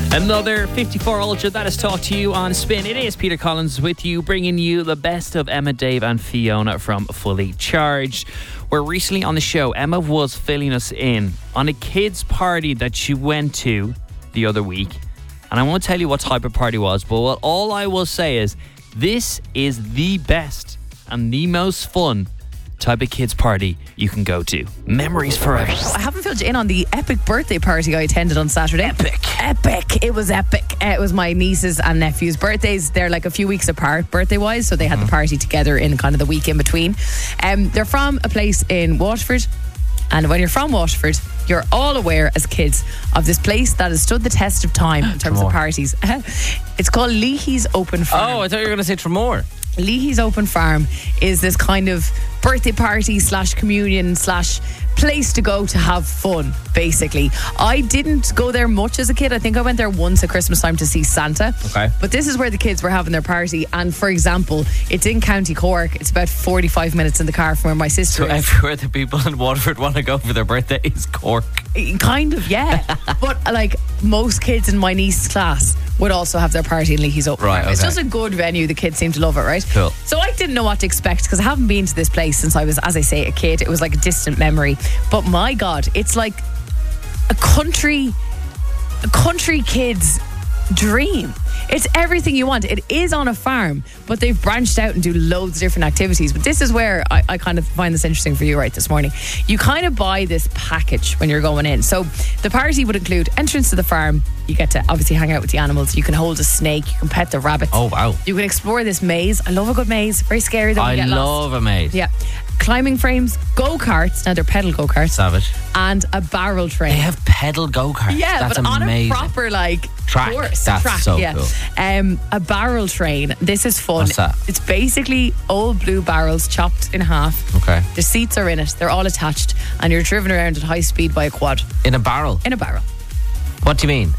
Another 54 Ultra that has talked to you on Spin. It is Peter Collins with you, bringing you the best of Emma, Dave and Fiona from Fully Charged. Where recently on the show, Emma was filling us in on a kids' party that she went to the other week. And I won't tell you what type of party it was, but all I will say is this is the best and the most fun type of kids party you can go to. Memories forever. I haven't filled you in on the epic birthday party I attended on Saturday. Epic. It was epic. It was my nieces and nephews' birthdays. They're like a few weeks apart birthday wise, so they had the party together in kind of the week in between. They're from a place in Waterford, and when you're from Waterford, you're all aware as kids of this place that has stood the test of time in terms of parties. It's called Leahy's Open Farm. Oh, I thought you were going to say Tremor. Leahy's Open Farm is this kind of birthday party / communion / place to go to have fun, basically. I didn't go there much as a kid. I think I went there once at Christmas time to see Santa. Okay. But this is where the kids were having their party. And for example, it's in County Cork. It's about 45 minutes in the car from where my sister is. Everywhere the people in Waterford want to go for their birthday is Cork. Kind of, yeah. But like most kids in my niece's class would also have their party in Leahy's Open Farm. It's just a good venue. The kids seem to love it, right? Cool. So I didn't know what to expect because I haven't been to this place since I was, as I say, a kid. It was like a distant memory. But my God, it's like a country kid's dream. It's everything you want. It is on a farm, but they've branched out and do loads of different activities. But this is where I kind of find this interesting for you right this morning. You kind of buy this package when you're going in. So the party would include entrance to the farm. You get to obviously hang out with the animals. You can hold a snake. You can pet the rabbits. Oh, wow. You can explore this maze. I love a good maze. Very scary though. I love a maze. Yeah. Climbing frames, go-karts. Now they're pedal go-karts. Savage. And a barrel train. They have pedal go-karts. Yeah, that's but amazing. on a proper track. course. That's track, so yeah. cool. A barrel train. This is fun. What's that? It's basically old blue barrels chopped in half. Okay. The seats are in it. They're all attached, and you're driven around at high speed by a quad. In a barrel? In a barrel. What do you mean?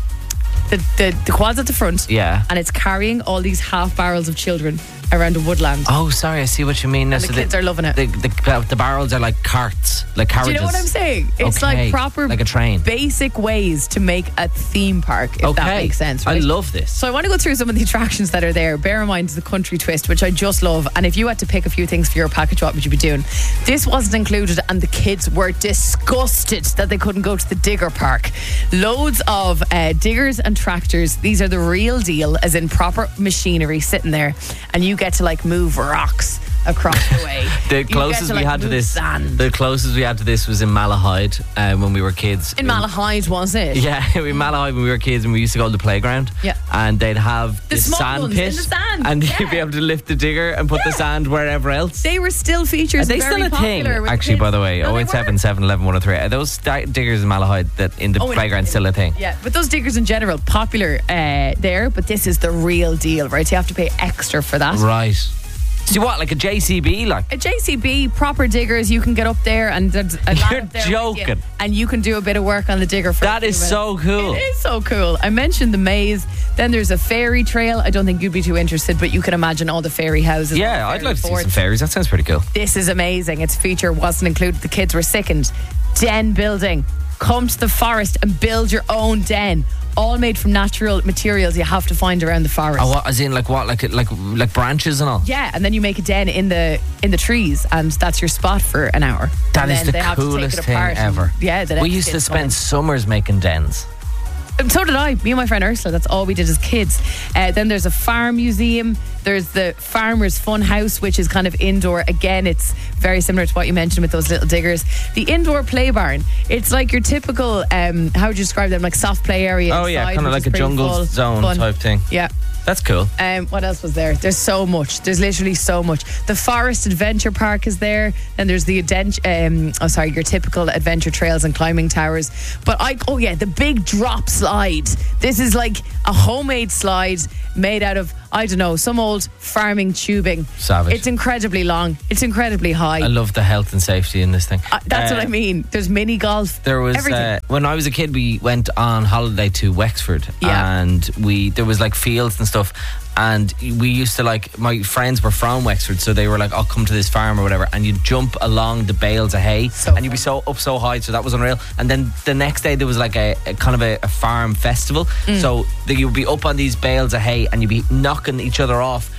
The quad's at the front. Yeah. And it's carrying all these half barrels of children around a woodland. Oh, sorry, I see what you mean. And the kids are loving it. The barrels are like carts, like carriages. Do you know what I'm saying? It's Okay, like proper, like a train. basic ways to make a theme park, if that makes sense. Right? I love this. So I want to go through some of the attractions that are there. Bear in mind the country twist, which I just love. And if you had to pick a few things for your package, what would you be doing? This wasn't included, and the kids were disgusted that they couldn't go to the digger park. Loads of diggers and tractors. These are the real deal, as in proper machinery sitting there, and you get to like move rocks across the way. The closest we had to this, the closest we had to this was in Malahide when we were kids. In Malahide, was it? Yeah, in Malahide when we were kids, and we used to go to the playground. Yeah, and they'd have the this sand ones pit in the sand, and you'd be able to lift the digger and put the sand wherever else. They were still features. Are they very still a thing? kids. Actually, by the way, No, 087 711 103. Are those diggers in Malahide that in the playground still a thing? Yeah, but those diggers in general popular there. But this is the real deal, right? You have to pay extra for that. Right. See what, like a JCB, like a JCB, proper diggers. You can get up there and there's a lad You're up there joking. with you, and you can do a bit of work on the digger. For that is so cool. It is so cool. I mentioned the maze. Then there's a fairy trail. I don't think you'd be too interested, but you can imagine all the fairy houses. Yeah, I'd like to see some fairies. That sounds pretty cool. This is amazing. Its feature wasn't included. The kids were sickened. Den building. Come to the forest and build your own den. All made from natural materials you have to find around the forest. Oh, what? As in, like what? Like branches and all? Yeah, and then you make a den in the trees, and that's your spot for an hour. That is the coolest thing ever. Yeah, we used to spend summers making dens. And so did I. Me and my friend Ursula. That's all we did as kids. Then there's a farm museum. There's the Farmer's Fun House, which is kind of indoor. Again, it's very similar to what you mentioned with those little diggers. The indoor play barn. It's like your typical, how would you describe them? Like soft play area. Oh, yeah, kind of like a jungle zone type thing. Yeah. That's cool. What else was there? There's so much. There's literally so much. The Forest Adventure Park is there. Then there's the your typical adventure trails and climbing towers. But the big drop slide. This is like a homemade slide made out of, I don't know, some old farming tubing. Savage. It's incredibly long. It's incredibly high. I love the health and safety in this thing. That's what I mean. There's mini golf. There was when I was a kid, we went on holiday to Wexford, and there was like fields and stuff, And we used to, like, my friends were from Wexford, so they were like, I'll come to this farm or whatever, and you'd jump along the bales of hay, and you'd be so high, so that was unreal. And then the next day there was like a kind of a farm festival, so you would be up on these bales of hay and you'd be knocking each other off